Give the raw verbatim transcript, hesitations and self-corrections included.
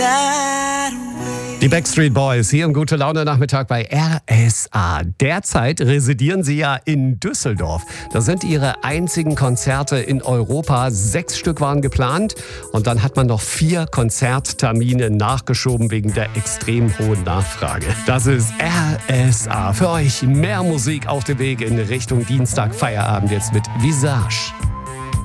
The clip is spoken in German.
Die Backstreet Boys hier im Gute Laune Nachmittag bei R S A. Derzeit residieren sie ja in Düsseldorf. Das sind ihre einzigen Konzerte in Europa. Sechs Stück waren geplant und dann hat man noch vier Konzerttermine nachgeschoben wegen der extrem hohen Nachfrage. Das ist R S A. Für euch mehr Musik auf dem Weg in Richtung Dienstag Feierabend jetzt mit Visage.